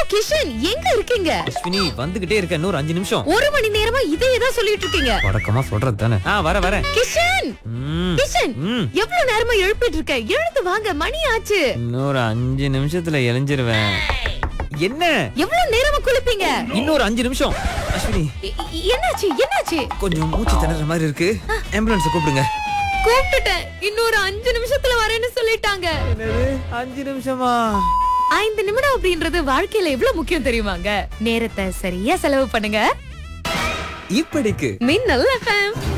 கிஷன், எங்க இருக்கீங்க? அஸ்வினி வந்துகிட்டே இருக்க, இன்னொரு 5 நிமிஷம். 1 மணி நேரமா இதே தான் சொல்லிட்டு இருக்கீங்க. வடக்கமா சொல்றது தானே. வரேன். கிஷன், ம், கிஷன், ம். எவ்வளவு நேரமா எழுப்பிட்டு இருக்க? எழுந்து வாங்க, மணி ஆச்சு. இன்னொரு 5 நிமிஷத்துல எழிஞ்சிருவேன். என்ன? எவ்வளவு நேரமா குளிப்பீங்க? இன்னொரு 5 நிமிஷம். அஸ்வினி, என்னாச்சு? கொஞ்சம் மூச்சு திணற மாதிரி இருக்கு. ஆம்புலன்ஸ் கூப்பிடுங்க. கூப்பிட்டுட்டேன். இன்னொரு 5 நிமிஷத்துல வரேன்னு சொல்லிட்டாங்க. என்னது 5 நிமிஷமா? 5 நிமிடம் அப்படின்றது வாழ்க்கையில எவ்வளவு முக்கியம் தெரியுமாங்க? நேரத்தை சரியா செலவு பண்ணுங்க. இப்படிக்கு மின்னல் FM.